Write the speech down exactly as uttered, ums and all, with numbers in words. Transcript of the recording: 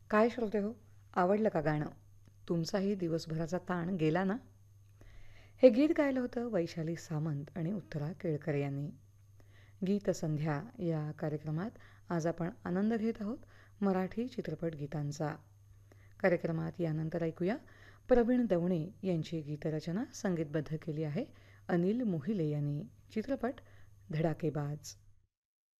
काय श्रोते हो, आवडलं का गाणं? तुमचाही दिवसभराचा ताण गेला ना? हे गीत गायलं होतं वैशाली सामंत आणि उत्तरा केळकर यांनी. गीतसंध्या या कार्यक्रमात आज आपण आनंद घेत आहोत मराठी चित्रपट गीतांचा. कार्यक्रमात यानंतर ऐकूया प्रवीण दवणे यांची गीतरचना संगीतबद्ध केली आहे अनिल मोहिले यांनी. चित्रपट धडाकेबाज.